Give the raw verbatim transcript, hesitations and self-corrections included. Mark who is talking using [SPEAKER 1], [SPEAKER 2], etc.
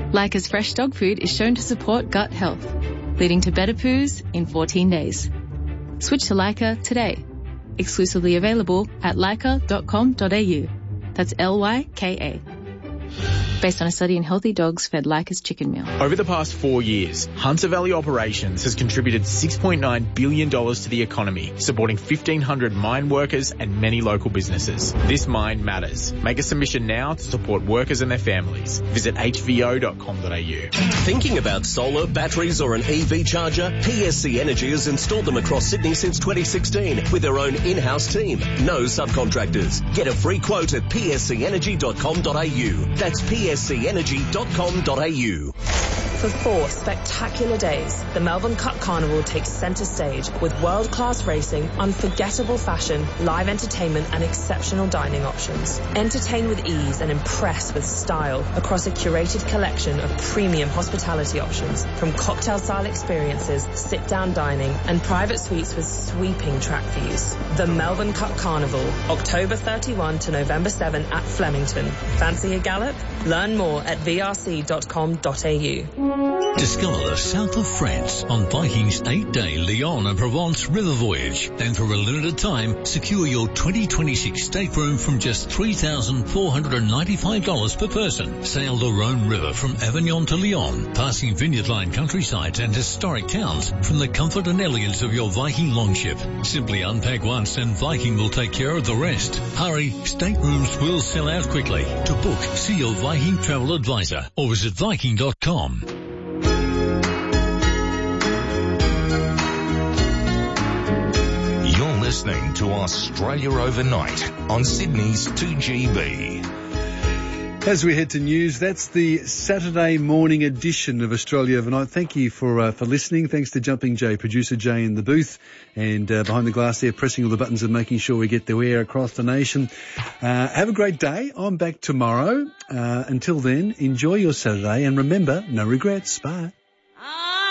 [SPEAKER 1] Leica's fresh dog food is shown to support gut health, leading to better poos in fourteen days. Switch to Leica today. Exclusively available at leica dot com dot a u. That's L Y K A. Based on a study in healthy dogs fed Leica's chicken meal.
[SPEAKER 2] Over the past four years, Hunter Valley Operations has contributed six point nine billion dollars to the economy, supporting fifteen hundred mine workers and many local businesses. This mine matters. Make a submission now to support workers and their families. Visit h v o dot com dot a u.
[SPEAKER 3] Thinking about solar, batteries or an E V charger? P S C Energy has installed them across Sydney since twenty sixteen with their own in-house team. No subcontractors. Get a free quote at p s c energy dot com dot a u. That's p s c energy dot com dot a u.
[SPEAKER 4] For four spectacular days, the Melbourne Cup Carnival takes centre stage with world-class racing, unforgettable fashion, live entertainment and exceptional dining options. Entertain with ease and impress with style across a curated collection of premium hospitality options, from cocktail-style experiences, sit-down dining and private suites with sweeping track views. The Melbourne Cup Carnival, October thirty-first to November seventh at Flemington. Fancy a gallop? Learn more at v r c dot com dot a u.
[SPEAKER 5] Discover the south of France on Viking's eight-day Lyon and Provence river voyage. And for a limited time, secure your twenty twenty-six stateroom from just three thousand four hundred ninety-five dollars per person. Sail the Rhone River from Avignon to Lyon, passing vineyard-lined countrysides and historic towns from the comfort and elegance of your Viking longship. Simply unpack once and Viking will take care of the rest. Hurry, staterooms will sell out quickly. To book, see your Viking travel advisor or visit viking dot com.
[SPEAKER 6] You're listening to Australia Overnight on Sydney's two G B.
[SPEAKER 7] As we head to news, that's the Saturday morning edition of Australia Overnight. Thank you for uh, for listening. Thanks to Jumping Jay, producer Jay in the booth, and uh, behind the glass there, pressing all the buttons and making sure we get the air across the nation. Uh, have a great day. I'm back tomorrow. Uh, until then, enjoy your Saturday, and remember, no regrets. Bye.